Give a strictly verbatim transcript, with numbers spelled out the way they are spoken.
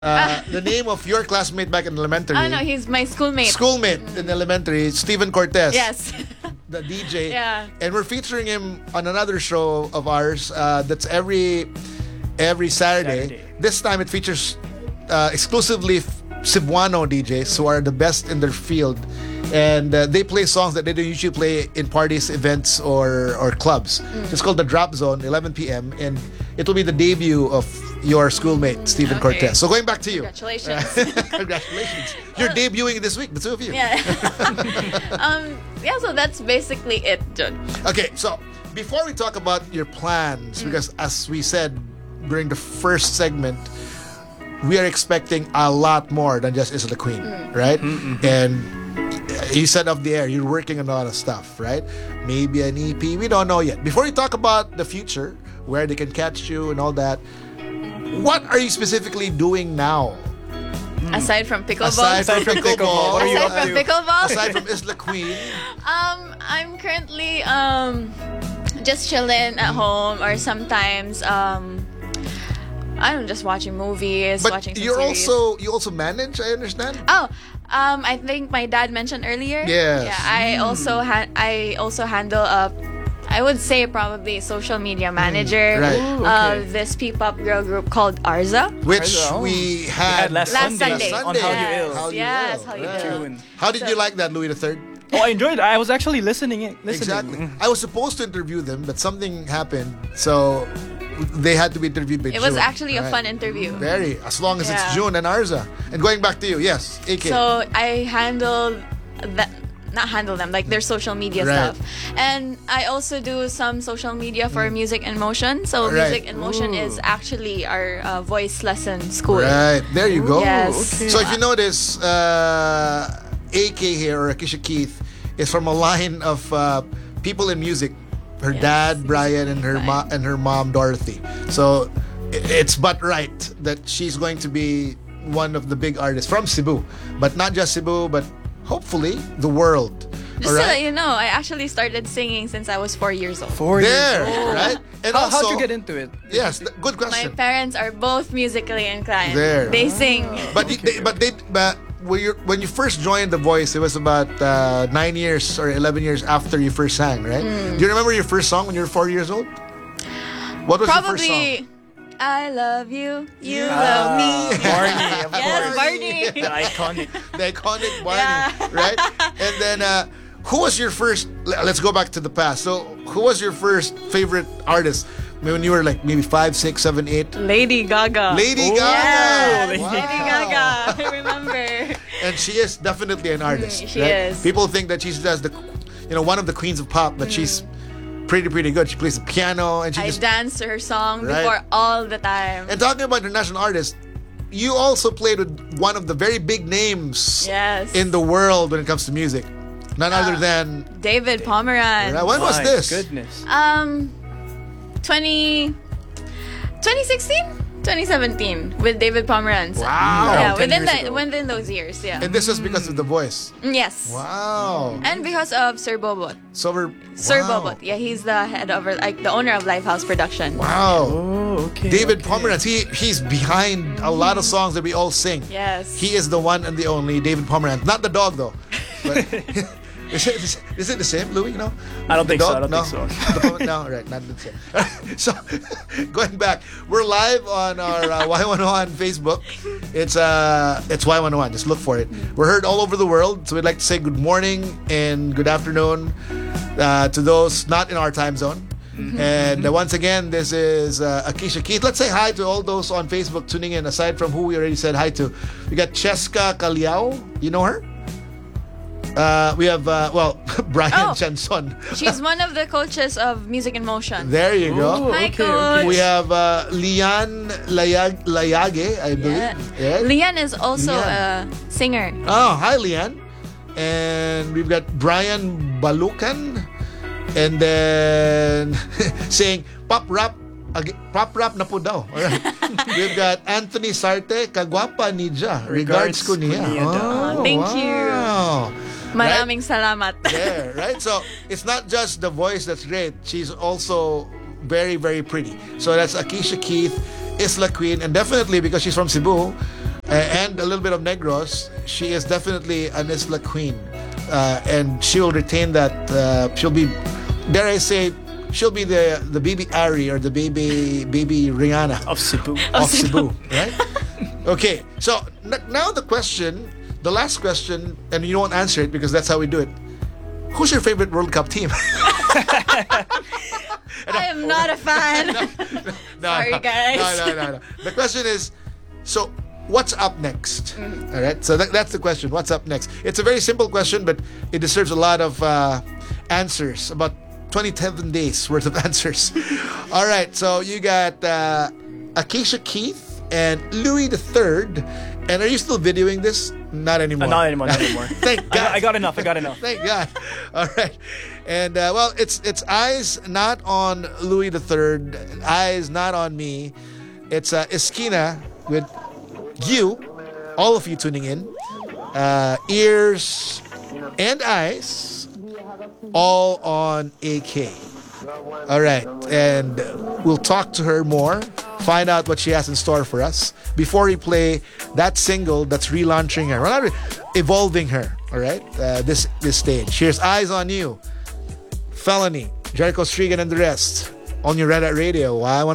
Uh, the name of your classmate back in elementary. Oh no, he's my schoolmate. Schoolmate in elementary, Stephen Cortez. Yes. The D J. Yeah. And we're featuring him on another show of ours uh, that's every every Saturday. Saturday. This time it features uh, exclusively f- Cebuano D Js who are the best in their field. And uh, they play songs that they don't usually play in parties, events, or or clubs. Mm. It's called The Drop Zone, eleven p.m. And it will be the debut of your schoolmate, Stephen Okay. Cortez. So going back to you. Congratulations. Congratulations. You're debuting this week, the two of you. Yeah. um. Yeah. So that's basically it, John. Okay, so before we talk about your plans, because as we said during the first segment, we are expecting a lot more than just Isla Queen, right? And you said off the air, you're working on a lot of stuff, right? Maybe an E P, we don't know yet. Before you talk about the future, where they can catch you and all that, what are you specifically doing now? Aside from pickleball. Aside from Aside from pickleball, pickleball, what are you Aside up from to? pickleball. aside from Isla Queen, Um, I'm currently um just chilling at home, or sometimes um I don't know, just watching movies, but watching some you're series. also you also manage, I understand. Oh, um, I think my dad mentioned earlier. Yes. Yeah, I also ha- I also handle a, I would say probably social media manager right. Ooh, of okay. this P-pop girl group called Arza. Which Oh. we We had, had last, Last Sunday, Sunday. on How You Yes. Ill. How You Yes, Ill, How You right. Ill. June. How did So- you like that, Louis the Third? Oh, I enjoyed it. I was actually listening it. Listening. Exactly. I was supposed to interview them, but something happened, so they had to be interviewed by It was June. actually a Right. fun interview. Very, as long as it's Yeah. June and Arza. And going back to you, yes, A K. So I handle that, not handle them, like their social media Right. stuff. And I also do some social media for Music in Motion. So Right. Music in Motion Ooh. is actually our uh, voice lesson school. Right, there you go. Yes. okay. So if you notice, uh, A K here, or Akisha Keith, is from a line of uh, people in music. Her Yes, dad, he's Brian, and her fine. mo- and her mom, Dorothy. So i- it's but right that she's going to be one of the big artists from Cebu. But not just Cebu, but hopefully the world. Just All to right? let you know, I actually started singing since I was four years old. Four There, years old. right? And How, also, how'd you get into it? yes, th- good My question. parents are both musically inclined. There. They sing. But you- they, but they but when you when you first joined The Voice, it was about uh, nine years or eleven years after you first sang, right? Mm. Do you remember your first song when you were four years old? What was your first song? Probably, I love you, you Yeah. love me. Barney, of Yes, course. Barney. The iconic. The iconic Barney, Yeah. right? And then uh, who was your first? le- Let's go back to the past. So who was your first favorite artist when you were like maybe five, six, seven, eight? Lady Gaga. Lady Oh, Gaga. Yes, Lady Lady Gaga. I remember. And she is definitely an artist. Mm, she right? is. People think that she's just the, you know, one of the queens of pop, but she's pretty, pretty good. She plays the piano and she I just. danced to her song Right. before all the time. And talking about international artists, you also played with one of the very big names Yes. in the world when it comes to music. None other Uh, than. David Pomeranz. When was My this? goodness. Um, twenty, twenty sixteen, twenty seventeen with David Pomeranz. Wow. Yeah, ten within years that, ago. within those years. Yeah. And this was because of The Voice. Mm, yes. Wow. And because of Sir Bobot. So we're. Sir wow. Bobot. Yeah, he's the head of, like, the owner of Lifehouse Production. Wow. Oh, okay. David okay. Pomeranz, he he's behind a lot of songs that we all sing. Yes. He is the one and the only David Pomeranz. Not the dog though. But is, it, is, is it the same, Louis? No? I don't The think so. dog? I don't no? think so. The Pome- no, right, not the same. So, going back, we're live on our uh, Y one oh one Facebook. It's uh, it's Y one oh one. Just look for it. We're heard all over the world. So we'd like to say good morning and good afternoon uh, to those not in our time zone. And uh, once again, this is uh, Akisha Keith. Let's say hi to all those on Facebook tuning in, aside from who we already said hi to. We got Cheska Caliao. You know her? Uh, we have, uh, well, Brian Oh. Chanson. She's one of the coaches of Music in Motion. There you go. Ooh, Hi, okay, Coach. okay. We have uh, Lian Layag- Layage, I believe. Yeah. Yeah. Lian is also Lian. a singer. Oh, hi, Lian. And we've got Brian Balukan. And then saying, pop rap, ag- pop rap na po daw. All right. We've got Anthony Sarte, kagwapa ni Ja. Regards, Regards ko niya. ko niya daw. Oh, Thank you. wow. Maraming salamat. There, right? So it's not just the voice that's great. She's also very, very pretty. So that's Akisha Keith, Isla Queen, and definitely because she's from Cebu, and a little bit of Negros, she is definitely an Isla queen. Uh, and she'll retain that. Uh, she'll be, dare I say, she'll be the the baby Ari or the baby baby Rihanna Of Cebu. of Cebu, right? Okay, so n- now the question, the last question, and you won't answer it because that's how we do it. Who's your favorite World Cup team? I am not a fan. No, Sorry, no, guys. No, no, no, no. The question is, so what's up next? Mm-hmm. All right. So that, that's the question. What's up next? It's a very simple question, but it deserves a lot of uh, answers. About twenty-seven days worth of answers. All right. So you got uh, Acacia Keith and Louis the Third. And are you still videoing this? Not anymore. Uh, not anymore, not anymore. Thank I God. got, I got enough, I got enough. Thank God. All right. And uh, well, it's it's eyes not on Louis the Third, eyes not on me. It's uh, Esquina with you, all of you tuning in, uh, ears and eyes, all on A K. All right, and we'll talk to her more, find out what she has in store for us before we play that single that's relaunching her, well, not re- evolving her. All right, uh, this this stage. Here's Eyes on You, Felony, Jericho Strigan, and the rest on your Red Hat Radio. Why?